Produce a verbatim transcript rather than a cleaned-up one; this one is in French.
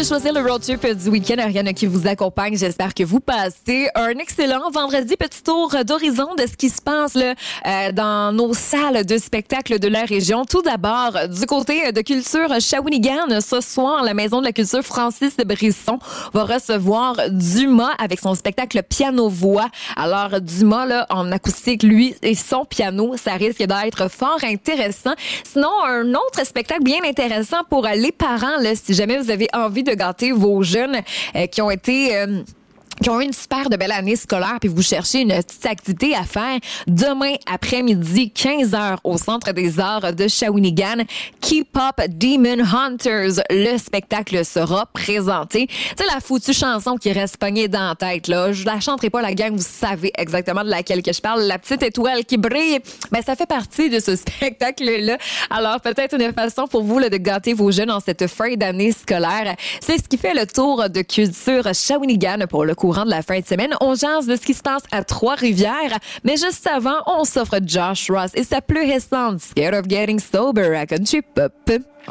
de choisir le road trip du week-end. Ariane qui vous accompagne. J'espère que vous passez un excellent vendredi. Petit tour d'horizon de ce qui se passe là, euh, dans nos salles de spectacle de la région. Tout d'abord, du côté de Culture Shawinigan, ce soir, la Maison de la Culture Francis Brisson va recevoir Dumas avec son spectacle Piano-Voix. Alors, Dumas, là, en acoustique, lui et son piano, ça risque d'être fort intéressant. Sinon, un autre spectacle bien intéressant pour les parents, là, si jamais vous avez envie de gâter vos jeunes euh, qui ont été... Euh, qui ont eu une super de belle année scolaire, puis vous cherchez une petite activité à faire demain après-midi, quinze heures, au Centre des arts de Shawinigan. K-Pop Demon Hunters, le spectacle sera présenté. Tu sais, la foutue chanson qui reste pognée dans la tête, là. Je la chanterai pas, la gang, vous savez exactement de laquelle que je parle. La petite étoile qui brille, ben, ça fait partie de ce spectacle-là. Alors, peut-être une façon pour vous là, de gâter vos jeunes en cette fin d'année scolaire. C'est ce qui fait le tour de Culture Shawinigan pour le courant de la fin de semaine. On jase de ce qui se passe à Trois-Rivières, mais juste avant, on s'offre Josh Ross et sa plus récente Scared of Getting Sober à Country Pop.